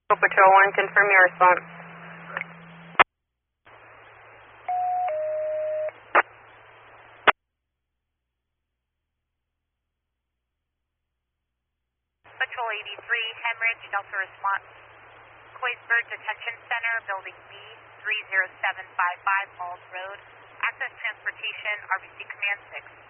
Patrol 1, confirm your response. Patrol 83, Hemridge, Delta response. Coysburg Detention Center, Building B, 30755 Falls Road. Access transportation, RBC Command 6.